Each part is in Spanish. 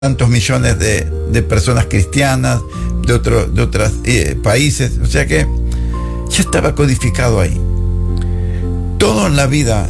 tantos millones de personas cristianas, de otros países, o sea que ya estaba codificado ahí. Todo en la vida,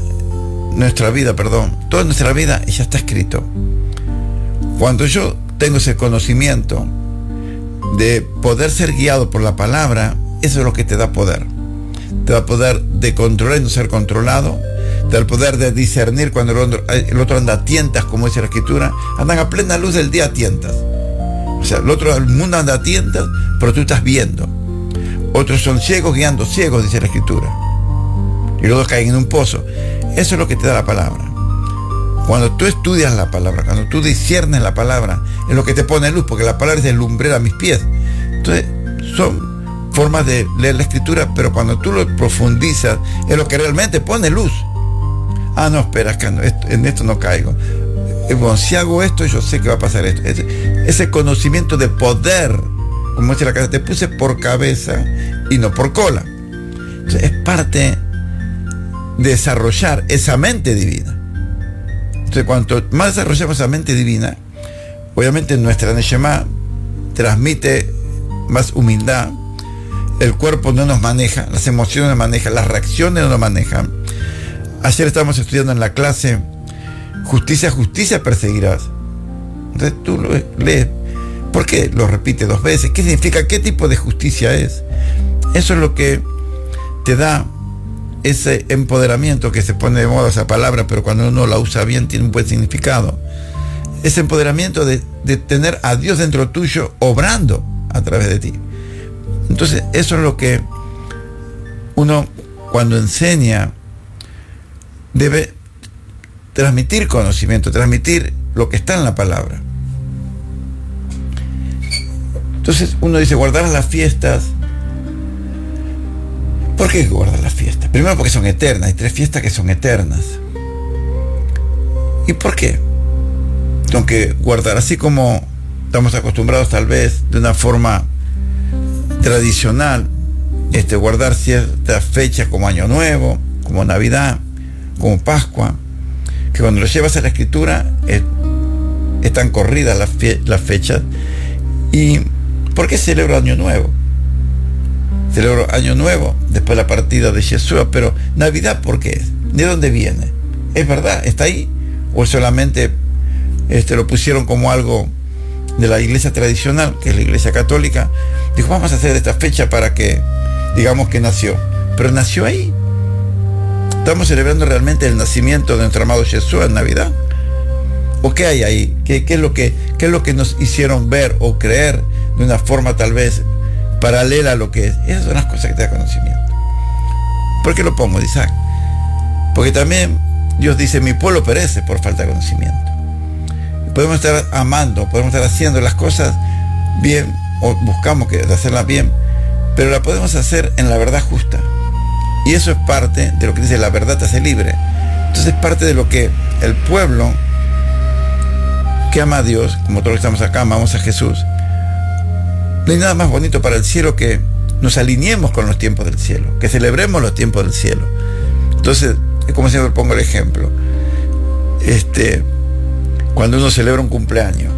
toda nuestra vida ya está escrito. Cuando yo tengo ese conocimiento de poder ser guiado por la palabra, eso es lo que te da poder. Te da poder de controlar y no ser controlado. Te da el poder de discernir cuando el otro anda a tientas, como dice la Escritura. Andan a plena luz del día a tientas. O sea, el mundo anda a tientas, pero tú estás viendo. Otros son ciegos guiando ciegos, dice la Escritura. Y los dos caen en un pozo. Eso es lo que te da la palabra. Cuando tú estudias la palabra, cuando tú disciernes la palabra, es lo que te pone luz, porque la palabra es de lumbrera a mis pies. Entonces, son formas de leer la Escritura, pero cuando tú lo profundizas, es lo que realmente pone luz. Ah, no, espera, en esto no caigo. Bueno, si hago esto, yo sé que va a pasar esto. Ese conocimiento de poder, como dice la casa, te puse por cabeza y no por cola. Entonces, es parte de desarrollar esa mente divina. Entonces, cuanto más desarrollamos esa mente divina, obviamente nuestra Neshama transmite más humildad, el cuerpo no nos maneja, las emociones no nos manejan, las reacciones no nos manejan. Ayer estábamos estudiando en la clase justicia, justicia perseguirás. Entonces tú lo lees. ¿Por qué lo repite 2 veces? ¿Qué significa? ¿Qué tipo de justicia es? Eso es lo que te da ese empoderamiento, que se pone de moda esa palabra, pero cuando uno la usa bien tiene un buen significado. Ese empoderamiento de tener a Dios dentro tuyo obrando a través de ti. Entonces eso es lo que uno, cuando enseña, debe transmitir conocimiento, transmitir lo que está en la palabra. Entonces uno dice, guardar las fiestas. ¿Por qué guardar las fiestas? Primero, porque son eternas. Hay 3 fiestas que son eternas. ¿Y por qué? Tengo que guardar, así como estamos acostumbrados tal vez de una forma tradicional, guardar ciertas fechas como Año Nuevo, como Navidad, como Pascua, que cuando lo llevas a la Escritura están corridas las fechas. ¿Y por qué celebro Año Nuevo? Celebro Año Nuevo después de la partida de Yeshua, pero Navidad, ¿por qué es? ¿De dónde viene? ¿Es verdad? ¿Está ahí? ¿O solamente lo pusieron como algo de la iglesia tradicional, que es la iglesia católica? Dijo, vamos a hacer esta fecha para que digamos que nació. Pero nació ahí. ¿Estamos celebrando realmente el nacimiento de nuestro amado Yeshua en Navidad? ¿O qué hay ahí? ¿Qué es lo que nos hicieron ver o creer de una forma tal vez paralela a lo que es? Esas son las cosas que te da conocimiento. ¿Por qué lo pongo, Isaac? Porque también Dios dice, mi pueblo perece por falta de conocimiento. Podemos estar amando, podemos estar haciendo las cosas bien, o buscamos hacerlas bien, pero la podemos hacer en la verdad justa. Y eso es parte de lo que dice, la verdad te hace libre. Entonces es parte de lo que el pueblo que ama a Dios, como todos los que estamos acá, amamos a Jesús. No hay nada más bonito para el cielo que nos alineemos con los tiempos del cielo, que celebremos los tiempos del cielo. Entonces, como siempre pongo el ejemplo, cuando uno celebra un cumpleaños,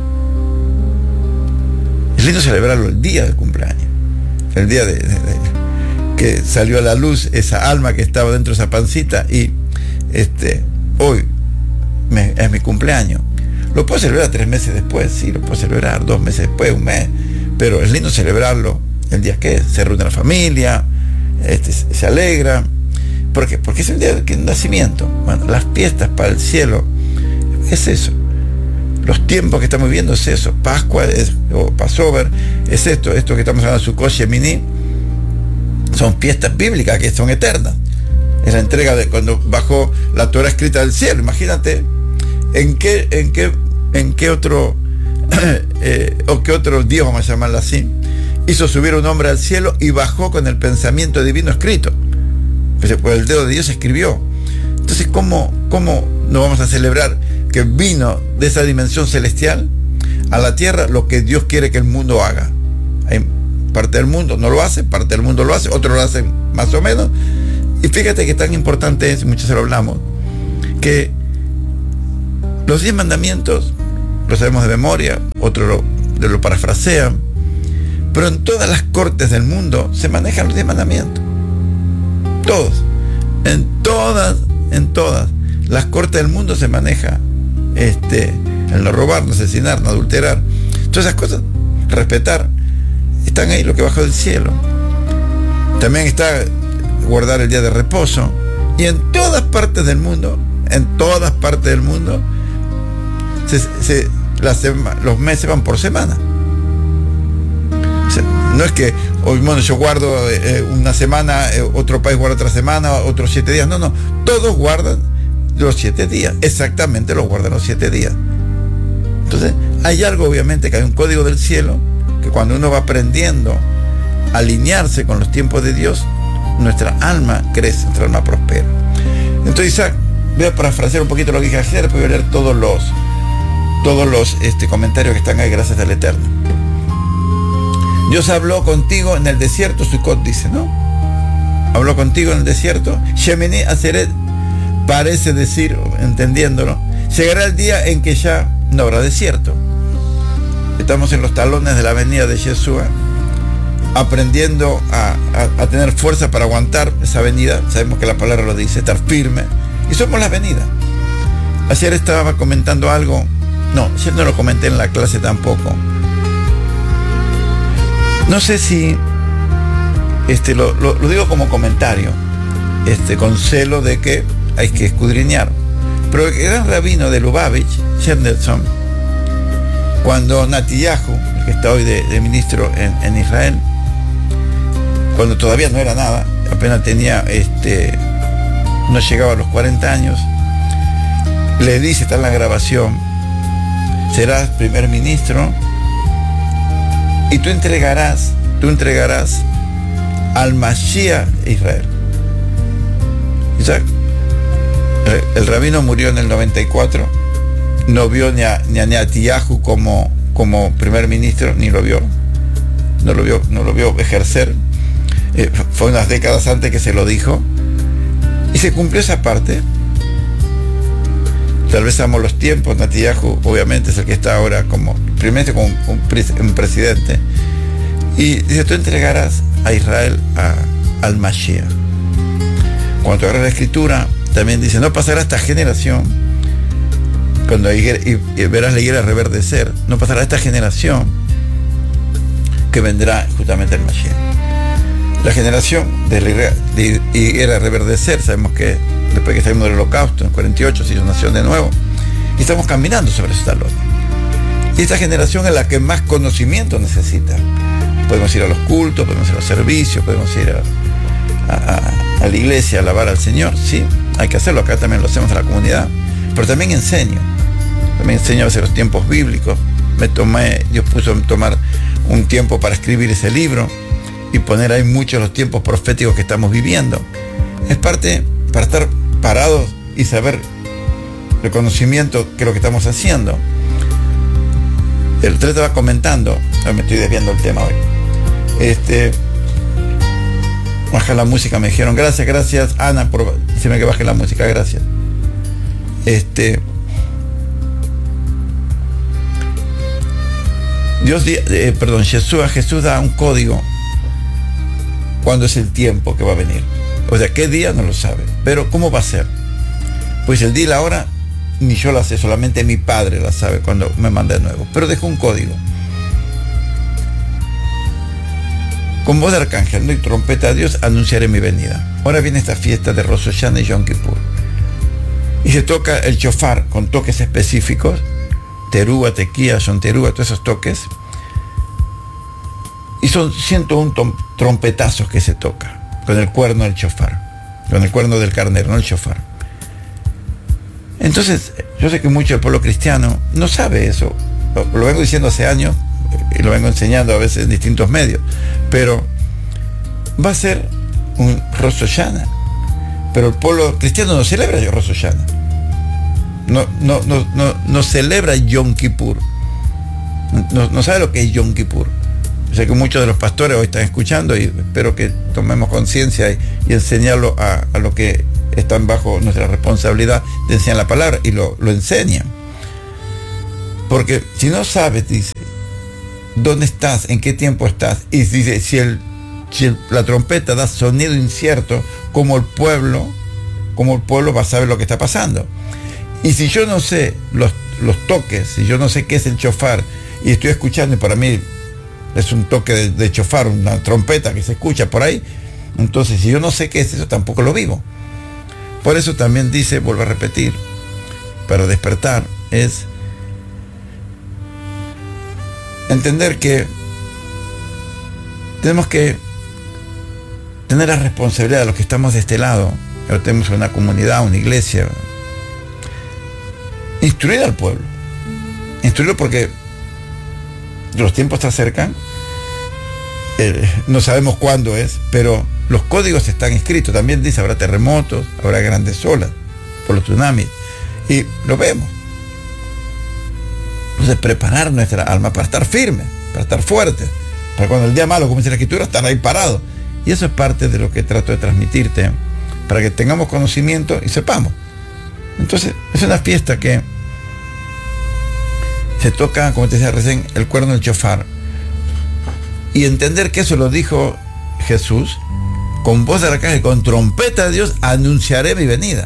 es lindo celebrarlo el día del cumpleaños, el día que salió a la luz esa alma que estaba dentro de esa pancita, y hoy es mi cumpleaños. Lo puedo celebrar 3 meses después, sí, lo puedo celebrar 2 meses después, 1 mes, pero es lindo celebrarlo el día que se reúne la familia, se alegra. ¿Por qué? Porque es el día del nacimiento. Bueno, las fiestas para el cielo es eso. Los tiempos que estamos viviendo es eso. Pascua o Passover es esto que estamos hablando de Sukkot, Shemini. Son fiestas bíblicas que son eternas. Es la entrega de cuando bajó la Torah escrita del cielo. Imagínate en qué otro o qué otro Dios, vamos a llamarlo así, hizo subir un hombre al cielo y bajó con el pensamiento divino escrito. Pues el dedo de Dios escribió. Entonces, ¿cómo no vamos a celebrar que vino de esa dimensión celestial a la tierra lo que Dios quiere que el mundo haga? Hay parte del mundo no lo hace, parte del mundo lo hace, otros lo hacen más o menos. Y fíjate que tan importante es, muchos se lo hablamos, que los 10 mandamientos lo sabemos de memoria, otros lo parafrasean, pero en todas las cortes del mundo se manejan los 10 mandamientos. Todos. En todas las cortes del mundo se maneja el no robar, no asesinar, no adulterar. Todas esas cosas, respetar, están ahí, lo que bajó del cielo. También está guardar el día de reposo. Y en todas partes del mundo, los meses van por semana. O sea, no es que bueno, yo guardo una semana, otro país guarda otra semana, otros 7 días. No, todos guardan los 7 días. Exactamente los guardan los 7 días. Entonces, hay algo, obviamente, que hay un código del cielo, que cuando uno va aprendiendo a alinearse con los tiempos de Dios, nuestra alma crece, nuestra alma prospera. Entonces, Isaac, voy a parafrasear un poquito lo que dije ayer, después voy a leer todos los comentarios que están ahí, gracias al Eterno. Dios habló contigo en el desierto, Sukkot dice, ¿no? Habló contigo en el desierto. Shemini Atzeret parece decir, entendiéndolo, llegará el día en que ya no habrá desierto. Estamos en los talones de la avenida de Yeshua, aprendiendo a tener fuerza para aguantar esa avenida. Sabemos que la palabra lo dice, estar firme. Y somos la avenida. Ayer estaba comentando algo. No, ayer no lo comenté en la clase tampoco. No sé si lo digo como comentario, con celo de que hay que escudriñar. Pero el gran rabino de Lubavitch, Shenderson, cuando Netanyahu, el que está hoy de ministro en Israel, cuando todavía no era nada, apenas tenía, no llegaba a los 40 años, le dice, está en la grabación, serás primer ministro y tú entregarás al Mashiach Israel. Isaac, el rabino murió en el 94, no vio ni a Netanyahu como primer ministro, no lo vio ejercer. Fue unas décadas antes que se lo dijo y se cumplió esa parte. Tal vez amo los tiempos. Netanyahu obviamente es el que está ahora como un presidente, y dice, tú entregarás a Israel al Mashiach. Cuando agarras la escritura también dice, no pasará esta generación, cuando verás la higuera reverdecer, no pasará esta generación que vendrá justamente el Mashiach. La generación de la higuera reverdecer, sabemos que después que salimos del holocausto, en 48 se hizo nación de nuevo, y estamos caminando sobre esos talones. Y esta generación es la que más conocimiento necesita. Podemos ir a los cultos, podemos ir a los servicios, podemos ir a la iglesia a alabar al Señor, sí, hay que hacerlo, acá también lo hacemos en la comunidad, pero también enseño a veces los tiempos bíblicos. Dios puso tomar un tiempo para escribir ese libro y poner ahí muchos los tiempos proféticos que estamos viviendo. Es parte para estar parados y saber el conocimiento que es lo que estamos haciendo. El 3 te va comentando, me estoy desviando el tema hoy. Baja la música, me dijeron, gracias Ana por decirme que baje la música, gracias. Jesús da un código cuando es el tiempo que va a venir. O sea, qué día no lo sabe, pero ¿cómo va a ser? Pues el día y la hora ni yo la sé, solamente mi Padre la sabe cuando me manda de nuevo, pero dejó un código. Con voz de arcángel y trompeta a Dios anunciaré mi venida. Ahora viene esta fiesta de Rosh Hashanah y Yom Kippur, y se toca el shofar con toques específicos, terúa, tequía, son terúa, todos esos toques, y son 101 trompetazos que se toca con el cuerno del shofar, con el cuerno del carnero, no el shofar. Entonces, yo sé que mucho del pueblo cristiano no sabe eso. Lo vengo diciendo hace años y lo vengo enseñando a veces en distintos medios, pero va a ser un Rosh Hashanah. Pero el pueblo cristiano no celebra Rosh Hashanah, no celebra Yom Kippur, no sabe lo que es Yom Kippur. Yo sé que muchos de los pastores hoy están escuchando y espero que tomemos conciencia y enseñarlo a los que están bajo nuestra responsabilidad de enseñar la palabra, y lo enseñan. Porque si no sabes, dice, dónde estás, en qué tiempo estás, y dice, si la trompeta da sonido incierto, como el pueblo va a saber lo que está pasando. Y si yo no sé los toques, si yo no sé qué es el shofar, y estoy escuchando, y para mí es un toque de shofar, una trompeta que se escucha por ahí, entonces si yo no sé qué es eso, tampoco lo vivo. Por eso también dice, vuelvo a repetir, para despertar, es entender que tenemos que tener la responsabilidad de los que estamos de este lado, que tenemos una comunidad, una iglesia, instruir al pueblo, instruirlo porque los tiempos se acercan, no sabemos cuándo es, pero los códigos están escritos. También dice, habrá terremotos, habrá grandes olas por los tsunamis, y lo vemos. Entonces, preparar nuestra alma para estar firme, para estar fuerte, para cuando el día malo comience la escritura, estar ahí parado. Y eso es parte de lo que trato de transmitirte, para que tengamos conocimiento y sepamos. Entonces, es una fiesta que se toca, como te decía recién, el cuerno del shofar. Y entender que eso lo dijo Jesús, con voz de arcángel, con trompeta de Dios, anunciaré mi venida.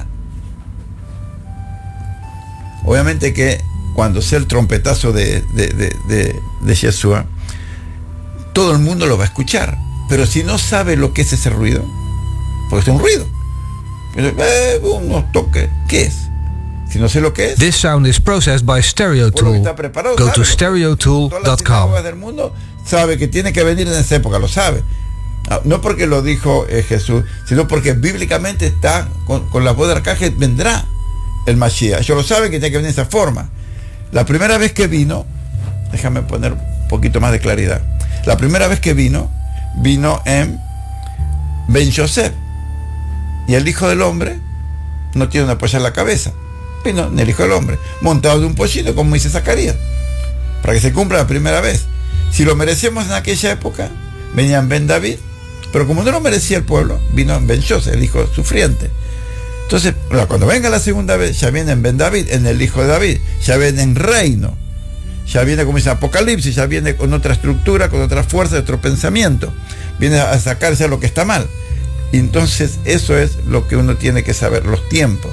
Obviamente que cuando sea el trompetazo de Yeshua, todo el mundo lo va a escuchar. Pero si no sabe lo que es ese ruido, porque es un ruido, unos toques, ¿qué es? Si no sé lo que es. This sound is processed by StereoTool. Go to stereotool.com. Todas las del mundo sabe que tiene que venir en esa época, lo sabe. No porque lo dijo Jesús, sino porque bíblicamente está con la voz de arcángel, vendrá el Mashiach. Ellos lo saben que tiene que venir de esa forma. La primera vez que vino, déjame poner un poquito más de claridad. La primera vez que vino en Ben Yosef. Y el Hijo del Hombre no tiene una polla en la cabeza. Vino en el Hijo del Hombre, montado de un pollito, como dice Zacarías, para que se cumpla la primera vez. Si lo merecemos en aquella época, venía en Ben David, pero como no lo merecía el pueblo, vino en Ben Yosef, el hijo sufriente. Entonces, cuando venga la segunda vez, ya viene en Ben David, en el Hijo de David, ya viene en reino, ya viene, como dice Apocalipsis, ya viene con otra estructura, con otra fuerza, otro pensamiento, viene a sacarse a lo que está mal. Y entonces eso es lo que uno tiene que saber, los tiempos.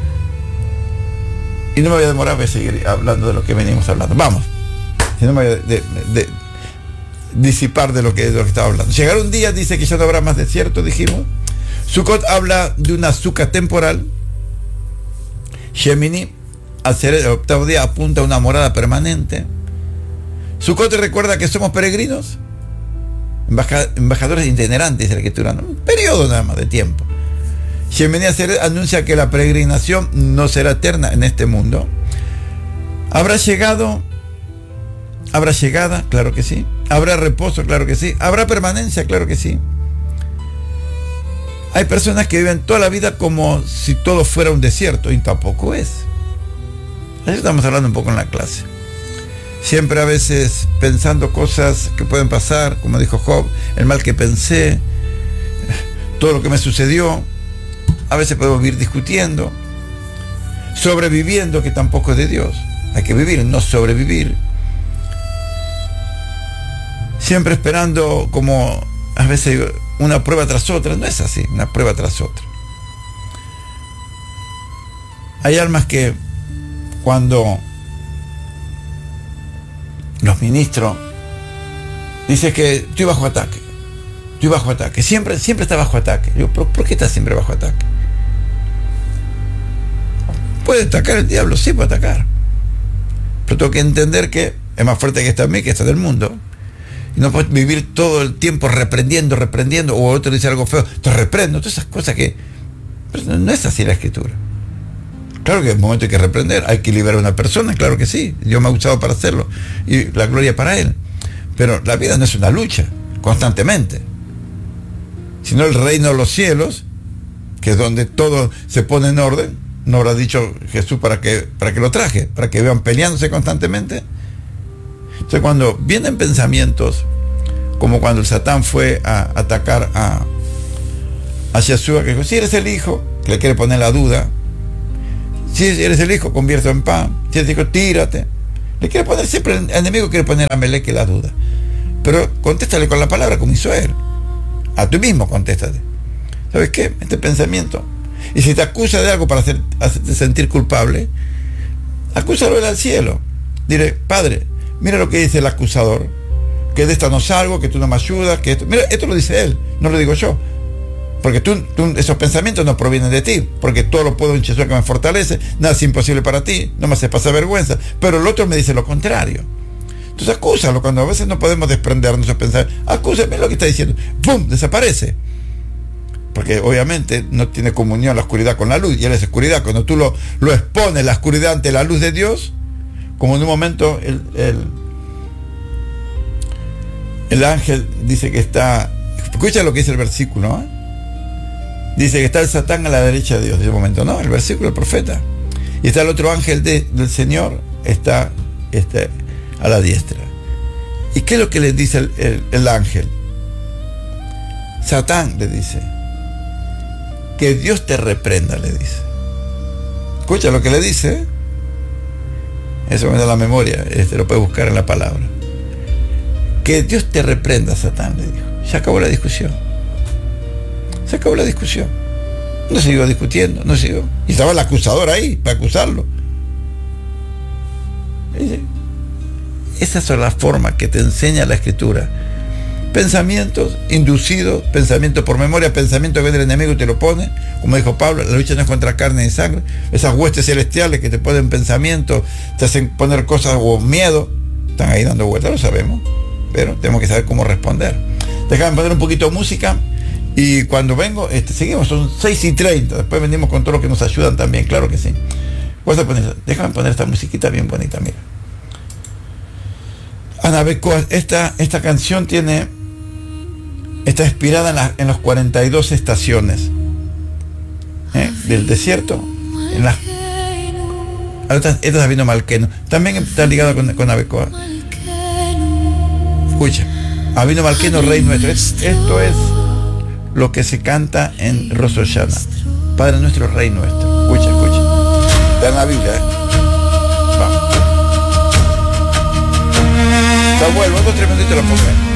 Y no me voy a demorar, voy a seguir hablando de lo que venimos hablando. Vamos, si no me voy a disipar de lo que estaba hablando. Llegará un día, dice que ya no habrá más desierto, dijimos. Sukkot habla de una azúcar temporal. Shemini, al ser el octavo día, apunta a una morada permanente. Sukkot recuerda que somos peregrinos, embajadores itinerantes de la escritura, ¿no? Un periodo nada más de tiempo. Shemini anuncia que la peregrinación no será eterna en este mundo. ¿Habrá llegada? Claro que sí. ¿Habrá reposo? Claro que sí. ¿Habrá permanencia? Claro que sí. Hay personas que viven toda la vida como si todo fuera un desierto, y tampoco es. Ahí estamos hablando un poco en la clase. Siempre a veces pensando cosas que pueden pasar, como dijo Job, el mal que pensé, todo lo que me sucedió. A veces podemos vivir discutiendo, sobreviviendo, que tampoco es de Dios. Hay que vivir, no sobrevivir. Siempre esperando, como a veces una prueba tras otra. No es así, una prueba tras otra. Hay almas que cuando los ministros dicen que estoy bajo ataque, siempre está bajo ataque. Digo, ¿por qué está siempre bajo ataque? ¿Puede atacar el diablo? Sí, puede atacar. Pero tengo que entender que es más fuerte que está en mí, que está en el mundo. Y no puedo vivir todo el tiempo reprendiendo, o otro dice algo feo, te reprendo. Todas esas cosas que... Pero no es así la escritura. Claro que en un momento hay que reprender, hay que liberar a una persona, claro que sí. Dios me ha usado para hacerlo. Y la gloria para Él. Pero la vida no es una lucha, constantemente. Sino el reino de los cielos, que es donde todo se pone en orden. ¿No habrá dicho Jesús para que lo traje? ¿Para que vean peleándose constantemente? Entonces, cuando vienen pensamientos, como cuando el Satán fue a atacar a Yeshua, que dijo, si eres el hijo, que le quiere poner la duda, si eres el hijo, convierte en pan, si eres el hijo, tírate. Le quiere poner siempre, el enemigo quiere poner a Amelec la duda. Pero contéstale con la palabra como hizo él. A tú mismo contéstate. ¿Sabes qué? Este pensamiento. Y si te acusa de algo para hacerte sentir culpable, acúsalo él al cielo. Dile, Padre, mira lo que dice el acusador, que de esta no salgo, que tú no me ayudas, que esto... Mira, esto lo dice él, no lo digo yo. Porque esos pensamientos no provienen de ti, porque todo lo puedo en Jesús que me fortalece, nada es imposible para ti, no me hace pasar vergüenza. Pero el otro me dice lo contrario. Entonces acúsalo, cuando a veces no podemos desprendernos de pensar, acúsame lo que está diciendo, ¡pum!, desaparece. Porque obviamente no tiene comunión la oscuridad con la luz, y él es oscuridad. Cuando tú lo expones, la oscuridad ante la luz de Dios, como en un momento el ángel dice que está, escucha lo que dice el versículo, ¿eh? Dice que está el Satán a la derecha de Dios, en ese momento, ¿no? El versículo del profeta. Y está el otro ángel del Señor, está a la diestra. ¿Y qué es lo que le dice el ángel? Satán le dice, que Dios te reprenda, le dice. Escucha lo que le dice, ¿eh? Eso me da la memoria, lo puedes buscar en la palabra. Que Dios te reprenda, Satán, le dijo. Se acabó la discusión. Se acabó la discusión. No siguió discutiendo, no siguió. Y estaba el acusador ahí, para acusarlo. Esas son las formas que te enseña la Escritura. Pensamientos inducidos, pensamientos por memoria, pensamientos que viene el enemigo y te lo pone. Como dijo Pablo, la lucha no es contra carne y sangre. Esas huestes celestiales que te ponen pensamientos, te hacen poner cosas o miedo, están ahí dando vueltas, lo sabemos. Pero tenemos que saber cómo responder. Déjame poner un poquito de música. Y cuando vengo, seguimos, son 6:30. Después venimos con todo lo que nos ayudan también, claro que sí. Déjame poner esta musiquita bien bonita, mira. Ana Becoa, esta canción está inspirada en las 42 estaciones del desierto. Esta es Sabino Malqueno. También está ligada con Abecoa. Escucha, Sabino Malqueno, Rey Nuestro. Esto es lo que se canta en Rosh Hashanah. Padre Nuestro, Rey Nuestro. Escucha. Está en la Biblia, Vamos. Samuel, vamos 3 minutitos la pongo.